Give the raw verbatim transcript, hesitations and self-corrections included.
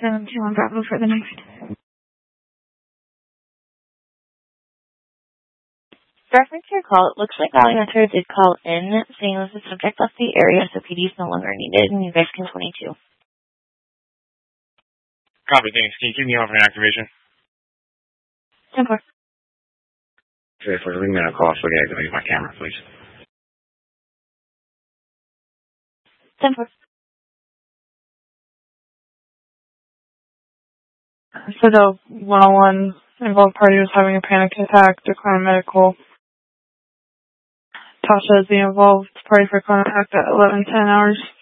seven two one Bravo for the next. Reference your call, it looks like Valley Hunter did call in saying that the subject left the area, so P D is no longer needed, and you guys can twenty-two. Copy, thanks. Can you keep me on for an activation? ten four. Okay, for leaving me a call, so yeah, use my camera, please. ten four. So the one-on-one involved party was having a panic attack, declined medical. Tasha is the involved party for contact at eleven ten hours.